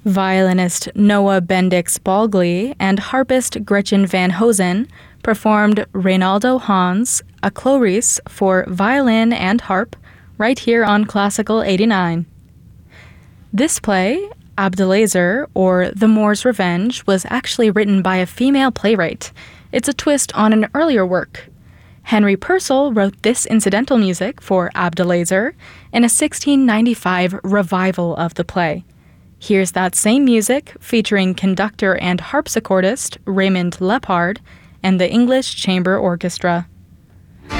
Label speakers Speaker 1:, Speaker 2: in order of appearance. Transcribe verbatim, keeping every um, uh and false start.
Speaker 1: Violinist Noah Bendix Balgley and harpist Gretchen Van Hosen performed Reynaldo Hahn's A Chloris for violin and harp right here on Classical eighty-nine. This play, Abdelaziz, or The Moor's Revenge, was actually written by a female playwright. It's a twist on an earlier work. Henry Purcell wrote this incidental music for Abdelaziz in a sixteen ninety-five revival of the play. Here's that same music featuring conductor and harpsichordist Raymond Lepard and the English Chamber Orchestra.